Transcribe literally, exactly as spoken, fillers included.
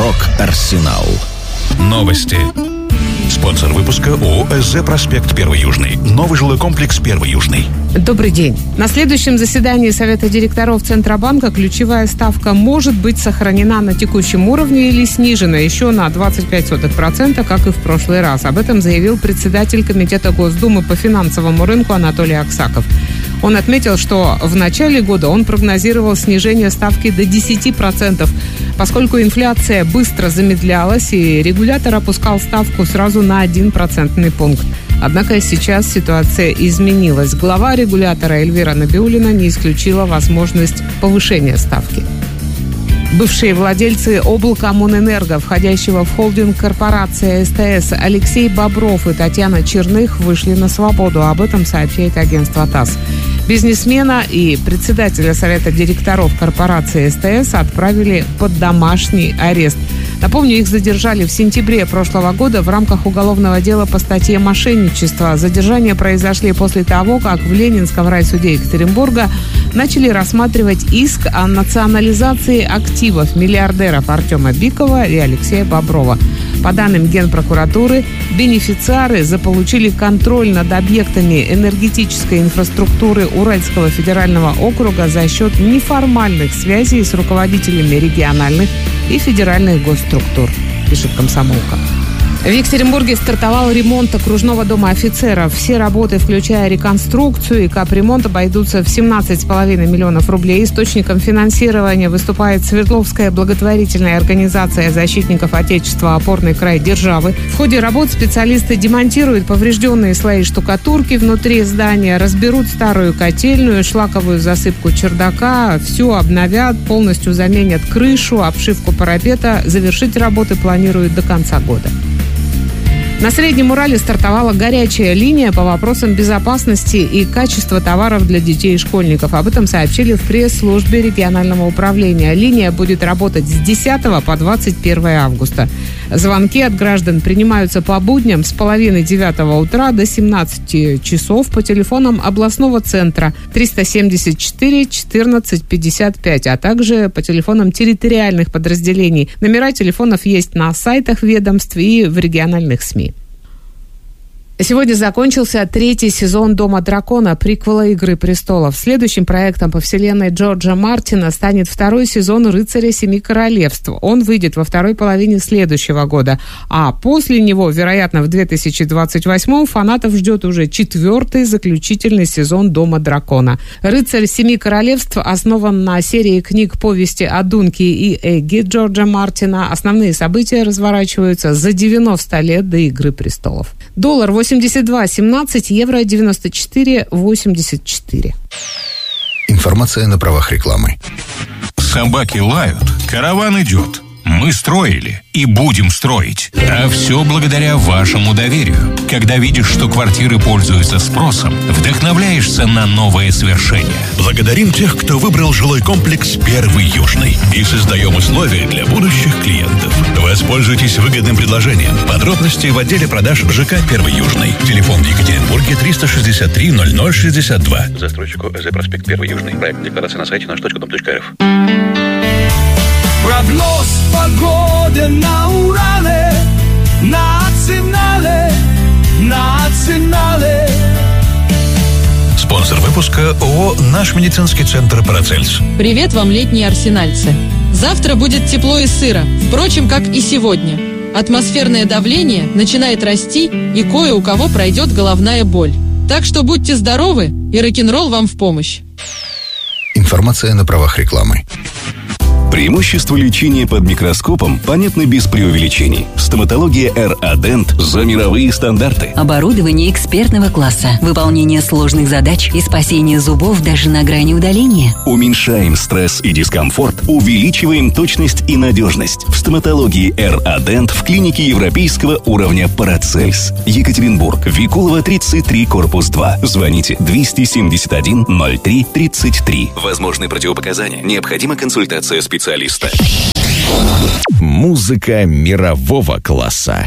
Рок-Арсенал. Новости. Спонсор выпуска ООО «СЗ Проспект Первый Южный». Новый жилой комплекс Первый Южный. Добрый день. На следующем заседании Совета директоров Центробанка ключевая ставка может быть сохранена на текущем уровне или снижена еще на двадцать пять сотых процента, как и в прошлый раз. Об этом заявил председатель Комитета Госдумы по финансовому рынку Анатолий Аксаков. Он отметил, что в начале года он прогнозировал снижение ставки до десяти процентов, поскольку инфляция быстро замедлялась, и регулятор опускал ставку сразу на один процентный пункт. Однако сейчас ситуация изменилась. Глава регулятора Эльвира Набиуллина не исключила возможность повышения ставки. Бывшие владельцы облкоммунэнерго, входящего в холдинг корпорации СТС, Алексей Бобров и Татьяна Черных вышли на свободу. Об этом сообщает агентство ТАСС. Бизнесмена и председателя совета директоров корпорации СТС отправили под домашний арест. Напомню, их задержали в сентябре прошлого года в рамках уголовного дела по статье «Мошенничество». Задержания произошли после того, как в Ленинском райсуде Екатеринбурга начали рассматривать иск о национализации активов миллиардеров Артема Бикова и Алексея Боброва. По данным Генпрокуратуры, бенефициары заполучили контроль над объектами энергетической инфраструктуры Уральского федерального округа за счет неформальных связей с руководителями региональных и федеральных госструктур, пишет «Комсомолка». В Екатеринбурге стартовал ремонт окружного дома офицеров. Все работы, включая реконструкцию и капремонт, обойдутся в семнадцать с половиной миллионов рублей. Источником финансирования выступает Свердловская благотворительная организация защитников Отечества «Опорный край державы». В ходе работ специалисты демонтируют поврежденные слои штукатурки внутри здания, разберут старую котельную, шлаковую засыпку чердака, все обновят, полностью заменят крышу, обшивку парапета. Завершить работы планируют до конца года. На Среднем Урале стартовала горячая линия по вопросам безопасности и качества товаров для детей и школьников. Об этом сообщили в пресс-службе регионального управления. Линия будет работать с десятого по двадцать первое августа. Звонки от граждан принимаются по будням с половины девятого утра до семнадцати часов по телефонам областного центра триста семьдесят четыре четырнадцать пятьдесят пять, а также по телефонам территориальных подразделений. Номера телефонов есть на сайтах ведомств и в региональных СМИ. Сегодня закончился третий сезон «Дома дракона», приквела «Игры престолов». Следующим проектом по вселенной Джорджа Мартина станет второй сезон «Рыцаря Семи Королевств». Он выйдет во второй половине следующего года. А после него, вероятно, в две тысячи двадцать восьмом фанатов ждет уже четвертый заключительный сезон «Дома дракона». «Рыцарь Семи Королевств» основан на серии книг повести о Дунке и Эгги Джорджа Мартина. Основные события разворачиваются за девяносто лет до «Игры престолов». Доллар восемьдесят два семнадцать, евро девяносто четыре восемьдесят четыре. Информация на правах рекламы. Собаки лают, караван идет. Мы строили и будем строить. А все благодаря вашему доверию. Когда видишь, что квартиры пользуются спросом, вдохновляешься на новые свершения. Благодарим тех, кто выбрал жилой комплекс «Первый Южный». И создаем условия для будущих клиентов. Воспользуйтесь выгодным предложением. Подробности в отделе продаж ЖК «Первый Южный». Телефон в Екатеринбурге триста шестьдесят три ноль ноль шестьдесят два. Застройщику СЗ Проспект Первый Южный. Проект декларации на сайте наш точка дом точка рф. Прогноз погоды на Урале, национале, национале. Спонсор выпуска ООО «Наш медицинский центр Парацельс». Привет вам, летние арсенальцы. Завтра будет тепло и сыро, впрочем, как и сегодня. Атмосферное давление начинает расти, и кое у кого пройдет головная боль. Так что будьте здоровы, и рок-н-ролл вам в помощь. Информация на правах рекламы. Преимущества лечения под микроскопом понятны без преувеличений. Стоматология эр а Dent за мировые стандарты. Оборудование экспертного класса, выполнение сложных задач и спасение зубов даже на грани удаления. Уменьшаем стресс и дискомфорт, увеличиваем точность и надежность. В стоматологии эр а Dent в клинике европейского уровня Парацельс. Екатеринбург, Викулова, тридцать три, корпус два. Звоните двести семьдесят один ноль три тридцать три. Возможны противопоказания. Необходима консультация специалиста. Музыка мирового класса.